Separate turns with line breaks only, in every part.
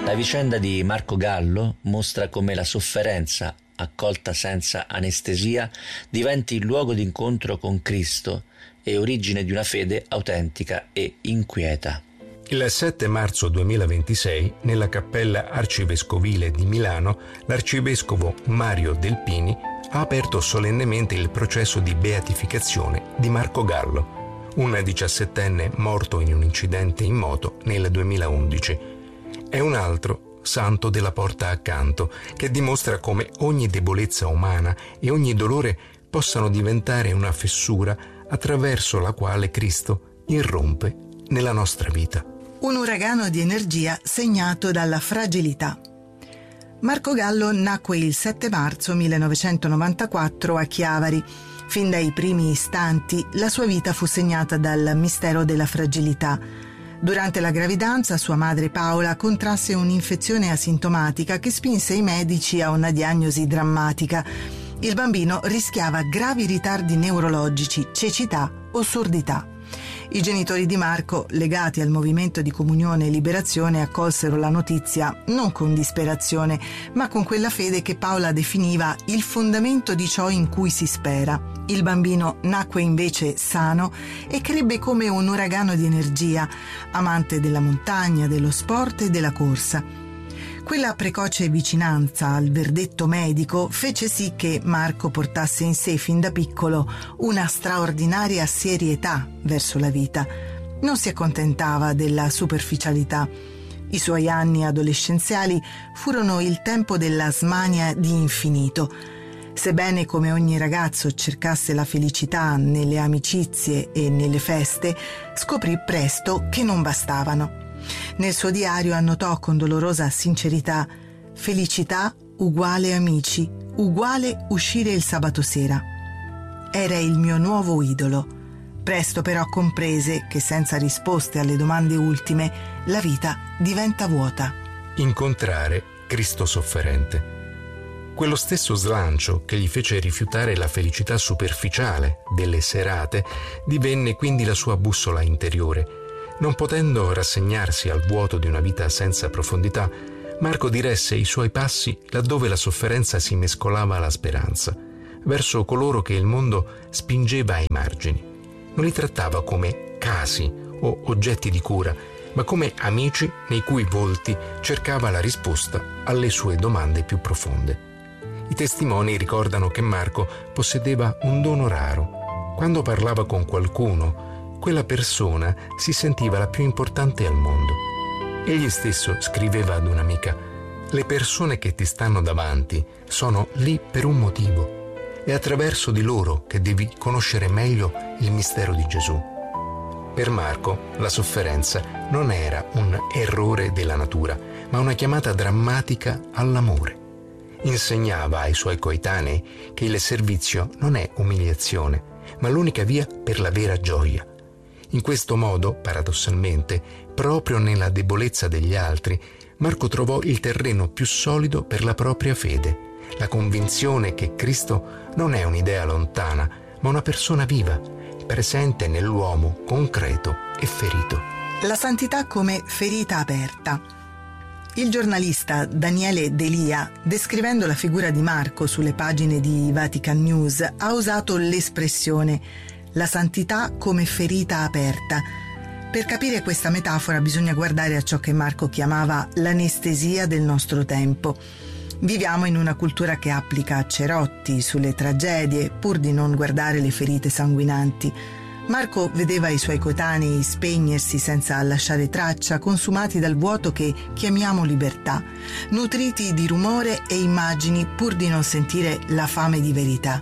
La vicenda di Marco Gallo mostra come la sofferenza, accolta senza anestesia, diventi il luogo d'incontro con Cristo e origine di una fede autentica e inquieta.
Il 7 marzo 2026, nella Cappella Arcivescovile di Milano, l'arcivescovo Mario Delpini ha aperto solennemente il processo di beatificazione di Marco Gallo, un 17enne morto in un incidente in moto nel 2011. È un altro santo della porta accanto, che dimostra come ogni debolezza umana e ogni dolore possano diventare una fessura attraverso la quale Cristo irrompe nella nostra vita.
Un uragano di energia segnato dalla fragilità. Marco Gallo nacque il 7 marzo 1994 a Chiavari. Fin dai primi istanti la sua vita fu segnata dal mistero della fragilità. Durante la gravidanza sua madre Paola contrasse un'infezione asintomatica che spinse i medici a una diagnosi drammatica. Il bambino rischiava gravi ritardi neurologici, cecità o sordità. I genitori di Marco, legati al movimento di Comunione e Liberazione, accolsero la notizia non con disperazione, ma con quella fede che Paola definiva il fondamento di ciò in cui si spera. Il bambino nacque invece sano e crebbe come un uragano di energia, amante della montagna, dello sport e della corsa. Quella precoce vicinanza al verdetto medico fece sì che Marco portasse in sé fin da piccolo una straordinaria serietà verso la vita. Non si accontentava della superficialità. I suoi anni adolescenziali furono il tempo della smania di infinito. Sebbene come ogni ragazzo cercasse la felicità nelle amicizie e nelle feste, scoprì presto che non bastavano. Nel suo diario annotò con dolorosa sincerità: felicità uguale amici, uguale uscire il sabato sera. Era il mio nuovo idolo. Presto però comprese che senza risposte alle domande ultime la vita diventa vuota.
Incontrare Cristo sofferente. Quello stesso slancio che gli fece rifiutare la felicità superficiale delle serate divenne quindi la sua bussola interiore. Non potendo rassegnarsi al vuoto di una vita senza profondità, Marco diresse i suoi passi laddove la sofferenza si mescolava alla speranza, verso coloro che il mondo spingeva ai margini. Non li trattava come casi o oggetti di cura, ma come amici nei cui volti cercava la risposta alle sue domande più profonde. I testimoni ricordano che Marco possedeva un dono raro. Quando parlava con qualcuno, quella persona si sentiva la più importante al mondo. Egli stesso scriveva ad un'amica: le persone che ti stanno davanti sono lì per un motivo. È attraverso di loro che devi conoscere meglio il mistero di Gesù. Per Marco la sofferenza non era un errore della natura, ma una chiamata drammatica all'amore. Insegnava ai suoi coetanei che il servizio non è umiliazione, ma l'unica via per la vera gioia. In questo modo, paradossalmente, proprio nella debolezza degli altri, Marco trovò il terreno più solido per la propria fede, la convinzione che Cristo non è un'idea lontana, ma una persona viva, presente nell'uomo concreto e ferito.
La santità come ferita aperta. Il giornalista Daniele Delia, descrivendo la figura di Marco sulle pagine di Vatican News, ha usato l'espressione «la santità come ferita aperta». Per capire questa metafora bisogna guardare a ciò che Marco chiamava l'anestesia del nostro tempo. Viviamo in una cultura che applica cerotti sulle tragedie pur di non guardare le ferite sanguinanti. Marco vedeva i suoi coetanei spegnersi senza lasciare traccia, consumati dal vuoto che chiamiamo libertà, nutriti di rumore e immagini pur di non sentire la fame di verità.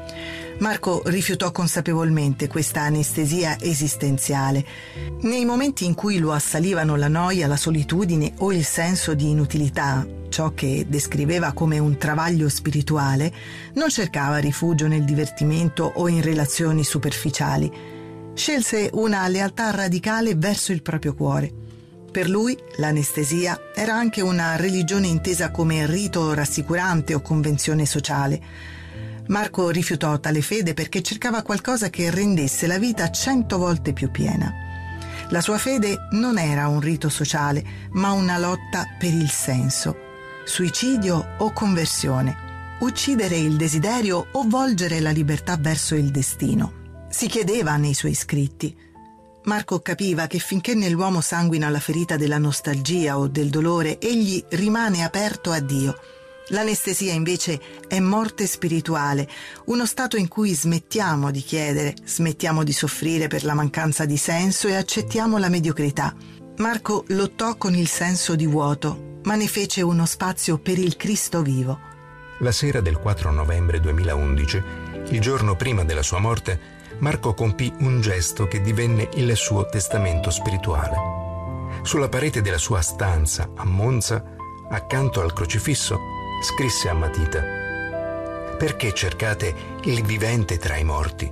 Marco rifiutò consapevolmente questa anestesia esistenziale. Nei momenti in cui lo assalivano la noia, la solitudine o il senso di inutilità, ciò che descriveva come un travaglio spirituale, non cercava rifugio nel divertimento o in relazioni superficiali. Scelse una lealtà radicale verso il proprio cuore. Per lui l'anestesia era anche una religione intesa come rito rassicurante o convenzione sociale. Marco rifiutò tale fede perché cercava qualcosa che rendesse la vita 100 volte più piena. La sua fede non era un rito sociale, ma una lotta per il senso. Suicidio o conversione. Uccidere il desiderio o volgere la libertà verso il destino. Si chiedeva nei suoi scritti. Marco capiva che finché nell'uomo sanguina la ferita della nostalgia o del dolore, egli rimane aperto a Dio. L'anestesia invece è morte spirituale, uno stato in cui smettiamo di chiedere, smettiamo di soffrire per la mancanza di senso e accettiamo la mediocrità. Marco lottò con il senso di vuoto, ma ne fece uno spazio per il Cristo vivo.
La sera del 4 novembre 2011, il giorno prima della sua morte, Marco compì un gesto che divenne il suo testamento spirituale. Sulla parete della sua stanza a Monza, accanto al crocifisso, scrisse a matita: «Perché cercate il vivente tra i morti?»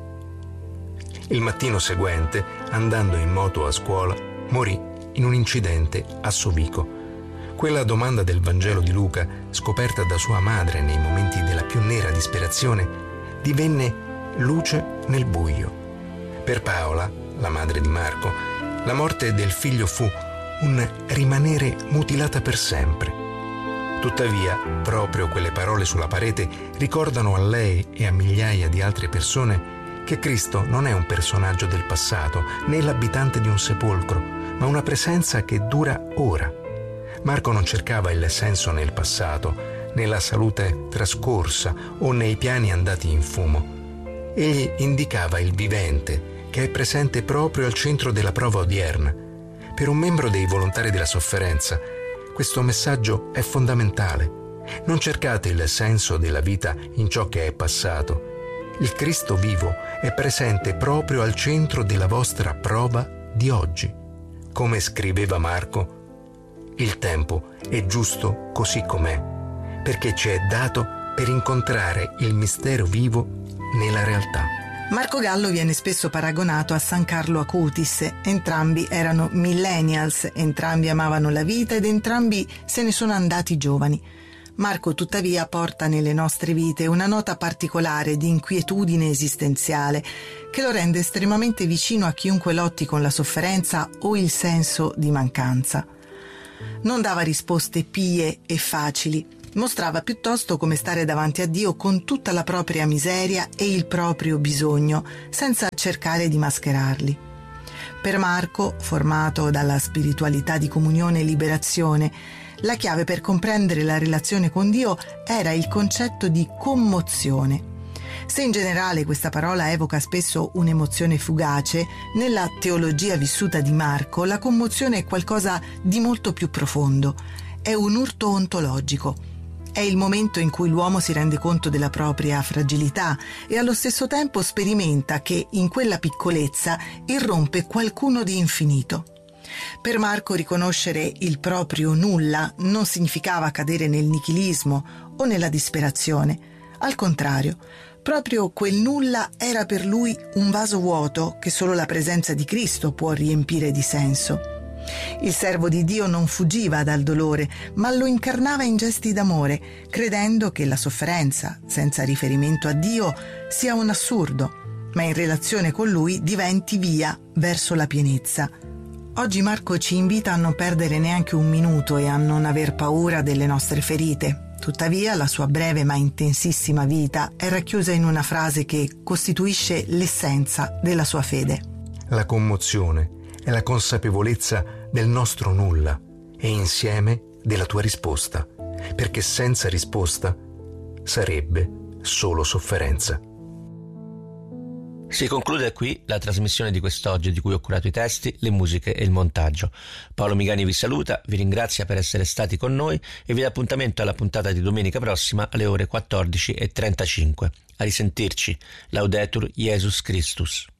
Il mattino seguente, andando in moto a scuola, morì in un incidente a Sovico. Quella domanda del Vangelo di Luca, scoperta da sua madre nei momenti della più nera disperazione, divenne luce nel buio. Per Paola, la madre di Marco, la morte del figlio fu un rimanere mutilata per sempre. Tuttavia, proprio quelle parole sulla parete ricordano a lei e a migliaia di altre persone che Cristo non è un personaggio del passato, né l'abitante di un sepolcro, ma una presenza che dura ora. Marco non cercava il senso nel passato, nella salute trascorsa o nei piani andati in fumo. Egli indicava il vivente, che è presente proprio al centro della prova odierna. Per un membro dei volontari della sofferenza, questo messaggio è fondamentale. Non cercate il senso della vita in ciò che è passato. Il Cristo vivo è presente proprio al centro della vostra prova di oggi. Come scriveva Marco, il tempo è giusto così com'è, perché ci è dato per incontrare il mistero vivo nella realtà.
Marco Gallo viene spesso paragonato a San Carlo Acutis. Entrambi erano millennials, entrambi amavano la vita ed entrambi se ne sono andati giovani. Marco tuttavia porta nelle nostre vite una nota particolare di inquietudine esistenziale che lo rende estremamente vicino a chiunque lotti con la sofferenza o il senso di mancanza. Non dava risposte pie e facili. Mostrava piuttosto come stare davanti a Dio con tutta la propria miseria e il proprio bisogno, senza cercare di mascherarli. Per Marco, formato dalla spiritualità di comunione e liberazione, la chiave per comprendere la relazione con Dio era il concetto di commozione. Se in generale questa parola evoca spesso un'emozione fugace, nella teologia vissuta di Marco la commozione è qualcosa di molto più profondo. È un urto ontologico. È il momento in cui l'uomo si rende conto della propria fragilità e allo stesso tempo sperimenta che in quella piccolezza irrompe qualcuno di infinito. Per Marco riconoscere il proprio nulla non significava cadere nel nichilismo o nella disperazione. Al contrario, proprio quel nulla era per lui un vaso vuoto che solo la presenza di Cristo può riempire di senso. Il servo di Dio non fuggiva dal dolore, ma lo incarnava in gesti d'amore, credendo che la sofferenza, senza riferimento a Dio, sia un assurdo, ma in relazione con Lui diventi via verso la pienezza. Oggi Marco ci invita a non perdere neanche un minuto e a non aver paura delle nostre ferite. Tuttavia, la sua breve ma intensissima vita è racchiusa in una frase che costituisce l'essenza della sua fede.
La commozione è la consapevolezza del nostro nulla e insieme della tua risposta, perché senza risposta sarebbe solo sofferenza.
Si conclude qui la trasmissione di quest'oggi, di cui ho curato i testi, le musiche e il montaggio. Paolo Migani vi saluta, vi ringrazia per essere stati con noi e vi dà appuntamento alla puntata di domenica prossima alle ore 14:35. A risentirci. Laudetur Jesus Christus.